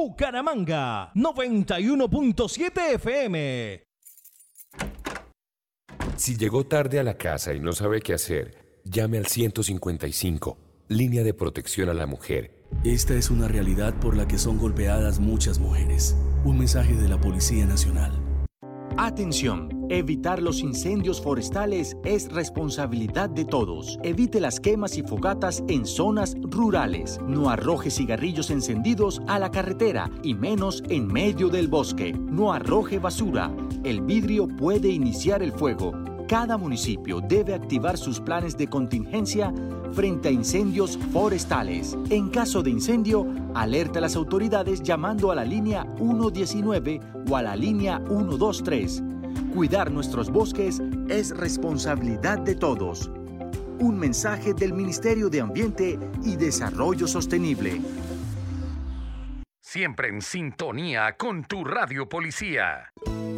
Bucaramanga, 91.7 FM. Si llegó tarde a la casa y no sabe qué hacer, llame al 155, línea de protección a la mujer. Esta es una realidad por la que son golpeadas muchas mujeres. Un mensaje de la Policía Nacional. Atención, evitar los incendios forestales es responsabilidad de todos. Evite las quemas y fogatas en zonas rurales. No arroje cigarrillos encendidos a la carretera y menos en medio del bosque. No arroje basura. El vidrio puede iniciar el fuego. Cada municipio debe activar sus planes de contingencia frente a incendios forestales. En caso de incendio, alerta a las autoridades llamando a la línea 119 o a la línea 123. Cuidar nuestros bosques es responsabilidad de todos. Un mensaje del Ministerio de Ambiente y Desarrollo Sostenible. Siempre en sintonía con tu Radio Policía.